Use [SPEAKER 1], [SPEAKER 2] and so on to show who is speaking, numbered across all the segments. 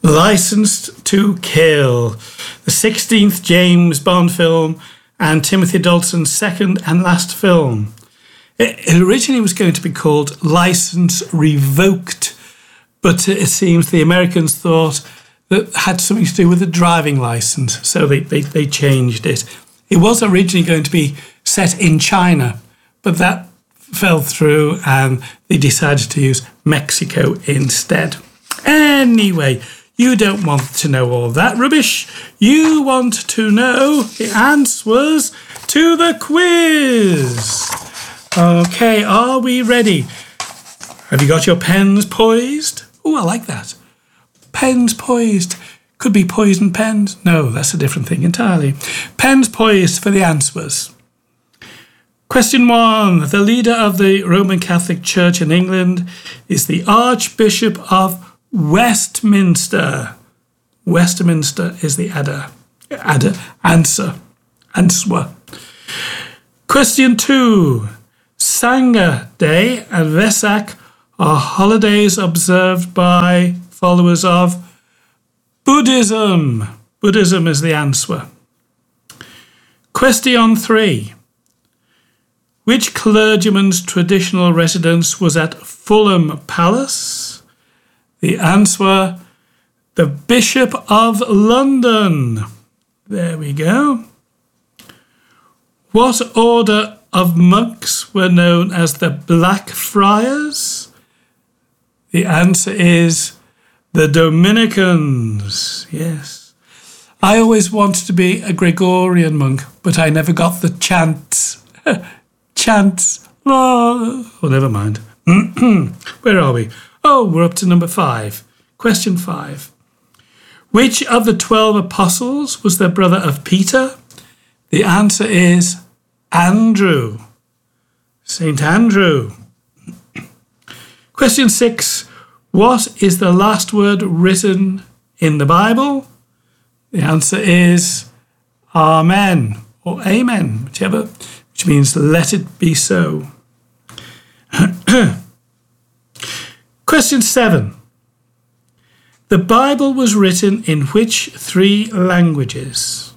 [SPEAKER 1] Licensed to Kill, the 16th James Bond film and Timothy Dalton's second and last film. It originally was going to be called License Revoked, but it seems the Americans thought that had something to do with the driving license, so they changed it. It was originally going to be set in China, but that fell through and they decided to use Mexico instead. Anyway, you don't want to know all that rubbish. You want to know the answers to the quiz. Okay, are we ready? Have you got your pens poised? Oh, I like that. Pens poised. Could be poison pens. No, that's a different thing entirely. Pens poised for the answers. Question 1. The leader of the Roman Catholic Church in England is the Archbishop of Westminster. Westminster is the answer. Question 2. Sangha Day and Vesak are holidays observed by followers of Buddhism. Buddhism is the answer. Question 3. Which clergyman's traditional residence was at Fulham Palace? The answer, the Bishop of London. There we go. What order of monks were known as the Black Friars? The answer is the Dominicans. Yes. I always wanted to be a Gregorian monk, but I never got the chance. Oh, never mind. Where are we? Oh, we're up to number 5. Question 5. Which of the 12 apostles was the brother of Peter? The answer is Andrew. Saint Andrew. Question 6. What is the last word written in the Bible? The answer is Amen or Amen, whichever, which means let it be so. Question 7. The Bible was written in which 3 languages?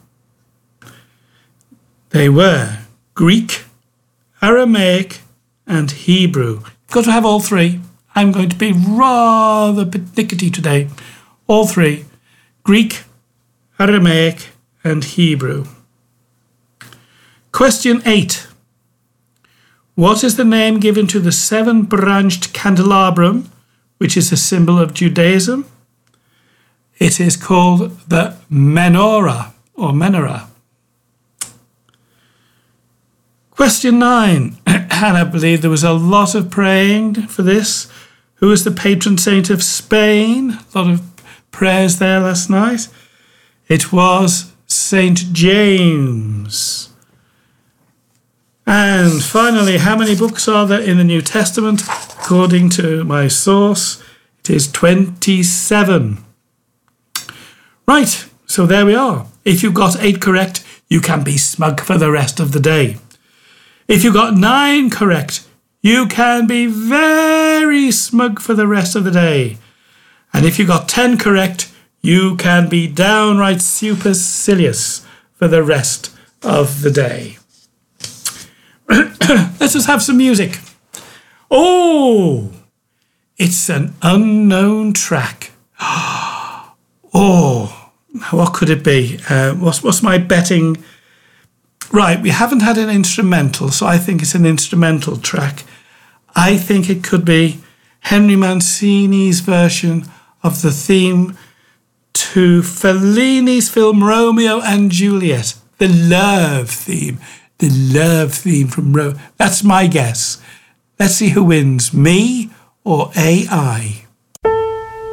[SPEAKER 1] They were Greek, Aramaic, and Hebrew. You've got to have all 3. I'm going to be rather pernickety today. All 3. Greek, Aramaic, and Hebrew. Question 8. What is the name given to the 7-branched candelabrum, which is a symbol of Judaism? It is called the menorah or menorah. Question 9, and I believe there was a lot of praying for this. Who is the patron saint of Spain? A lot of prayers there last night. It was Saint James. And finally, how many books are there in the New Testament? According to my source, it is 27. Right, so there we are. If you got 8 correct, you can be smug for the rest of the day. If you got 9 correct, you can be very smug for the rest of the day. And if you got 10 correct, you can be downright supercilious for the rest of the day. Let's just have some music. Oh, it's an unknown track. Oh, what could it be? What's my betting? Right, we haven't had an instrumental, so I think it's an instrumental track. I think it could be Henry Mancini's version of the theme to Fellini's film Romeo and Juliet, the love theme. The love theme from Romeo. That's my guess. Let's see who wins, me or AI.